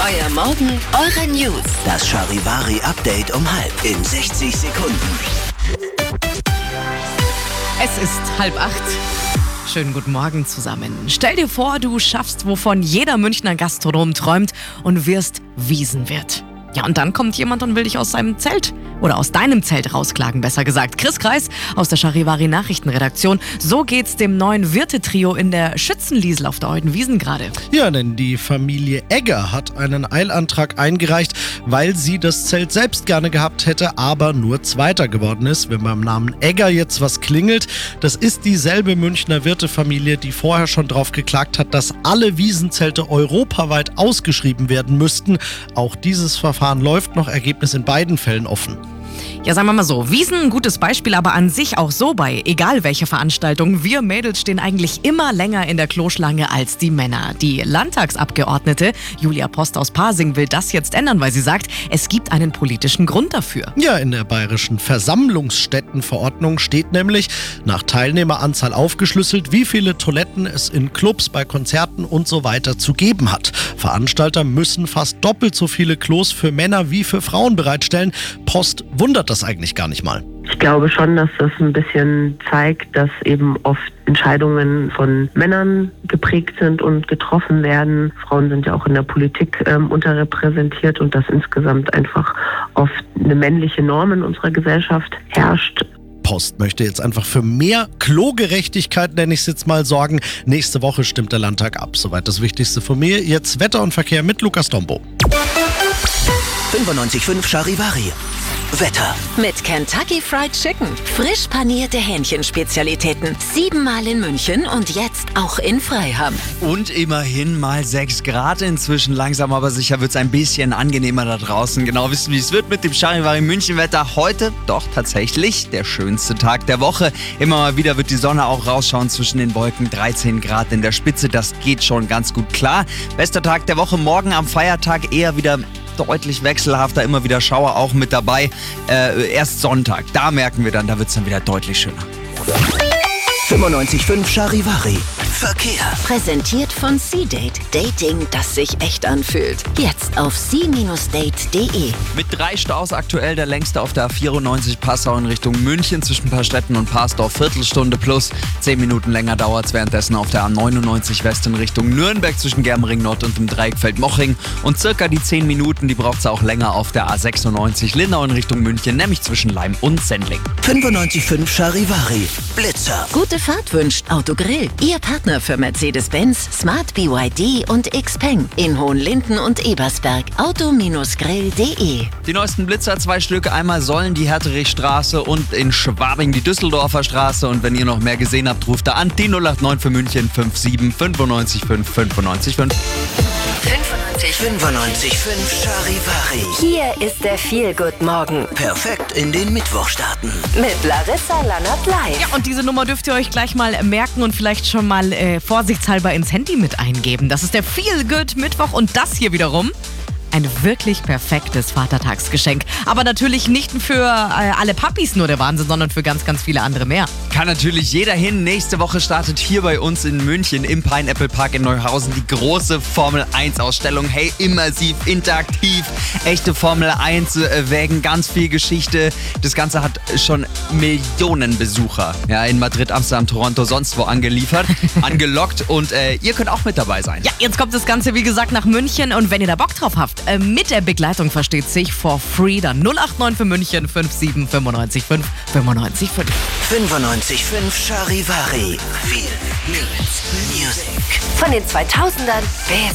Euer Morgen, eure News. Das Charivari-Update um 7:30 in 60 Sekunden. Es ist 7:30. Schönen guten Morgen zusammen. Stell dir vor, du schaffst, wovon jeder Münchner Gastronom träumt und wirst Wiesenwirt. Ja, und dann kommt jemand und will dich aus seinem Zelt oder aus deinem Zelt rausklagen, besser gesagt. Chris Kreis aus der Charivari Nachrichtenredaktion. So geht's dem neuen Wirtetrio in der Schützenliesel auf der Eudenwiesen gerade. Ja, denn die Familie Egger hat einen Eilantrag eingereicht, weil sie das Zelt selbst gerne gehabt hätte, aber nur Zweiter geworden ist. Wenn beim Namen Egger jetzt was klingelt, das ist dieselbe Münchner Wirtefamilie, die vorher schon drauf geklagt hat, dass alle Wiesenzelte europaweit ausgeschrieben werden müssten. Auch dieses Verfahren läuft noch, Ergebnis in beiden Fällen offen. Ja, sagen wir mal so, Wiesen, ein gutes Beispiel, aber an sich auch so bei egal welche Veranstaltung. Wir Mädels stehen eigentlich immer länger in der Kloschlange als die Männer. Die Landtagsabgeordnete Julia Post aus Pasing will das jetzt ändern, weil sie sagt, es gibt einen politischen Grund dafür. Ja, in der bayerischen Versammlungsstättenverordnung steht nämlich nach Teilnehmeranzahl aufgeschlüsselt, wie viele Toiletten es in Clubs, bei Konzerten und so weiter zu geben hat. Veranstalter müssen fast doppelt so viele Klos für Männer wie für Frauen bereitstellen. Post wundert das eigentlich gar nicht mal. Ich glaube schon, dass das ein bisschen zeigt, dass eben oft Entscheidungen von Männern geprägt sind und getroffen werden. Frauen sind ja auch in der Politik unterrepräsentiert und dass insgesamt einfach oft eine männliche Norm in unserer Gesellschaft herrscht. Post möchte jetzt einfach für mehr Klogerechtigkeit, nenne ich es jetzt mal, sorgen. Nächste Woche stimmt der Landtag ab. Soweit das Wichtigste von mir. Jetzt Wetter und Verkehr mit Lukas Dombo. 95.5 Charivari. Wetter. Mit Kentucky Fried Chicken. Frisch panierte Hähnchenspezialitäten. 7-mal in München und jetzt auch in Freiham. Und immerhin mal 6 Grad inzwischen. Langsam aber sicher wird es ein bisschen angenehmer da draußen. Genau wissen, wie es wird mit dem Charivari München-Wetter. Heute doch tatsächlich der schönste Tag der Woche. Immer mal wieder wird die Sonne auch rausschauen zwischen den Wolken. 13 Grad in der Spitze, das geht schon ganz gut klar. Bester Tag der Woche, morgen am Feiertag eher wieder deutlich wechselhafter, immer wieder Schauer auch mit dabei. Erst Sonntag, da merken wir dann, da wird es dann wieder deutlich schöner. 95.5 Charivari. Verkehr. Präsentiert von C-Date. Dating, das sich echt anfühlt. Jetzt auf c-date.de. Mit 3 Staus aktuell, der längste auf der A94 Passau in Richtung München zwischen Paarstetten und Parsdorf, Viertelstunde plus. 10 Minuten länger dauert es währenddessen auf der A99 West in Richtung Nürnberg zwischen Germering Nord und dem Dreieckfeld Moching. Und circa die 10 Minuten, die braucht es auch länger auf der A96 Lindau in Richtung München, nämlich zwischen Leim und Sendling. 95.5 Charivari. Blitzer. Gute Fahrt wünscht Autogrill. Ihr Partner für Mercedes-Benz, Smart BYD und Xpeng. In Hohenlinden und Ebersberg. Auto-grill.de. Die neuesten Blitzer, 2 Stück. Einmal Sollen die Herterichstraße und in Schwabing die Düsseldorfer Straße. Und wenn ihr noch mehr gesehen habt, ruft da an die 089 für München 57 95 5 95 5. 95.5 Charivari. Hier ist der Feel-Good-Morgen Perfekt in den Mittwoch starten. mit Larissa Lannert live. Ja, und diese Nummer dürft ihr euch gleich mal merken und vielleicht schon mal vorsichtshalber ins Handy mit eingeben. Das ist der Feel Good Mittwoch und das hier wiederum ein wirklich perfektes Vatertagsgeschenk. Aber natürlich nicht für alle Papis nur der Wahnsinn, sondern für ganz, ganz viele andere mehr. Kann natürlich jeder hin. Nächste Woche startet hier bei uns in München im Pineapple Park in Neuhausen die große Formel 1 Ausstellung. Hey, immersiv, interaktiv, echte Formel 1 Wägen, ganz viel Geschichte. Das Ganze hat schon Millionen Besucher, ja, in Madrid, Amsterdam, Toronto, sonst wo angelockt und ihr könnt auch mit dabei sein. Ja, jetzt kommt das Ganze, wie gesagt, nach München und wenn ihr da Bock drauf habt, mit der Begleitung versteht sich, for free, dann 089 für München 57 95 5 95 5. 95.5 Charivari. Viel Music. Von den 2000ern bis